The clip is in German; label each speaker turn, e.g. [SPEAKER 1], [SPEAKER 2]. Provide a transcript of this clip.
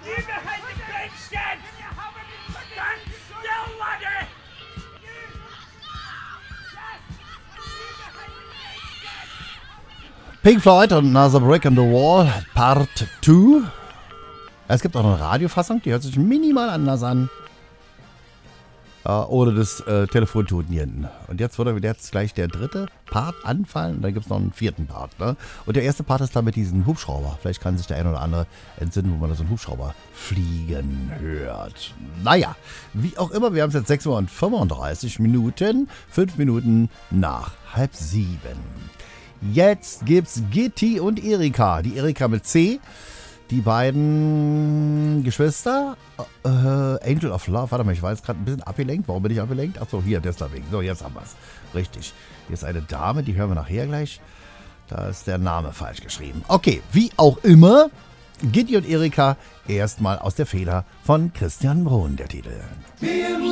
[SPEAKER 1] Pink Floyd und Another Brick in the Wall, Part 2. Es gibt auch eine Radiofassung, die hört sich minimal anders an. Ohne das Telefontuten. Und jetzt würde jetzt gleich der dritte Part anfallen und dann gibt es noch einen vierten Part. Ne? Und der erste Part ist da mit diesem Hubschrauber. Vielleicht kann sich der ein oder andere entsinnen, wo man da so einen Hubschrauber fliegen hört. Naja, wie auch immer, wir haben es jetzt 6 Uhr und 35 Minuten, 5 Minuten nach 6:30. Jetzt gibt's Gitti und Erika. Die Erika mit C. Die beiden Geschwister. Angel of Love. Warte mal, ich war jetzt gerade ein bisschen abgelenkt. Warum bin ich abgelenkt? Achso, hier, deswegen. So, jetzt haben wir es. Richtig. Hier ist eine Dame, die hören wir nachher gleich. Da ist der Name falsch geschrieben. Okay, wie auch immer. Gitti und Erika erstmal aus der Feder von Christian Brun, der Titel.